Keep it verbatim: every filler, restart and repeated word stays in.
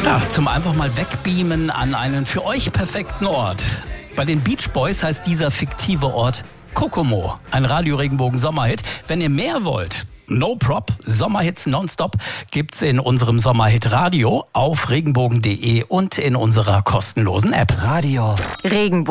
Ja, zum einfach mal wegbeamen an einen für euch perfekten Ort. Bei den Beach Boys heißt dieser fiktive Ort Kokomo. Ein Radio-Regenbogen-Sommerhit. Wenn ihr mehr wollt, no prop, Sommerhits nonstop gibt's in unserem Sommerhit Radio auf regenbogen punkt de und in unserer kostenlosen App. Radio Regenbogen.